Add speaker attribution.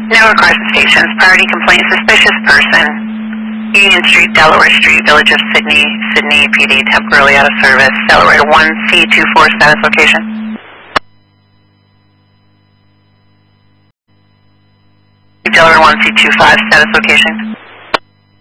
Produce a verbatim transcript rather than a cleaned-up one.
Speaker 1: No Carson stations. Priority complaint, suspicious person. Union Street, Delaware Street, Village of Sydney, Sydney P D, temporarily out of service. Delaware one C two four, status location. Delaware one C two five, status location.